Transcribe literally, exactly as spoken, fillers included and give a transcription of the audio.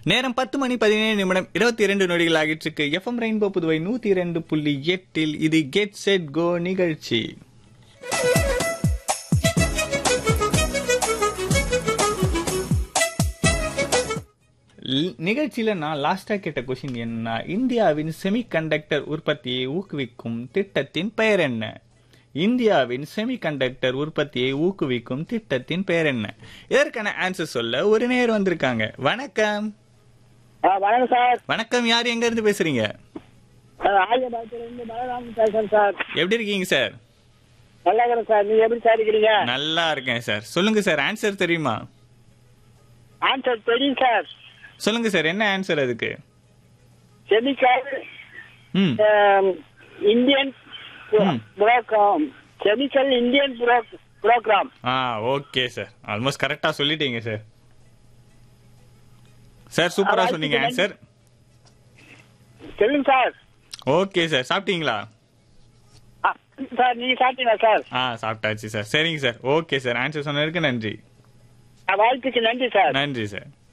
நேரம் பத்து மணி பதினேழு நிமிடம் இருபத்தி இரண்டு நொடிகள் ஆகிட்டு இருக்கு. எஃப்எம் ரெயின்போ புதுவை நூத்தி இரண்டு புள்ளி எட்டில் இது கெட் செட் கோ நிகழ்ச்சி. நிகழ்ச்சியில நான் லாஸ்டா கேட்ட கொஸ்டின் என்ன, இந்தியாவின் செமிகண்டக்டர் உற்பத்தியை ஊக்குவிக்கும் திட்டத்தின் பெயர் என்ன? இந்தியாவின் செமிகண்டக்டர் உற்பத்தியை ஊக்குவிக்கும் திட்டத்தின் பெயர் என்ன? இதற்கான ஆன்சர் சொல்ல ஒரு நேர் வந்திருக்காங்க. வணக்கம். வணக்கம் சார். வணக்கம். யார் எங்க இருந்து பேசுறீங்க? எப்படி இருக்கீங்க சார்? நல்லா இருக்கேன் சார். நீங்க எப்படி சார் இருக்கீங்க? நல்லா இருக்கேன் சார். சொல்லுங்க சார், ஆன்சர் தெரியுமா? ஆன்சர் தெரியும் சார். சொல்லுங்க சார், என்ன ஆன்சர் அதுக்கு? Chemical Indian program. Chemical Indian program. ஆ ஓகே சார், ஆல்மோஸ்ட் கரெக்டா சொல்லிட்டீங்க சார். சார் சூப்பரா சொன்னீங்க ஆன்சர். சொல்லுங்க சார். ஓகே சார், சாப்பிட்டீங்களா? சார் நீங்க சாப்பிட்டீங்களா சார்? ஆ சாப்பிட்டாச்சு சார். சரிங்க சார். ஓகே சார், ஆன்சர் சொன்னதுக்கு நன்றி. வாழ்த்துக்கு நன்றி சார். நன்றி சார்.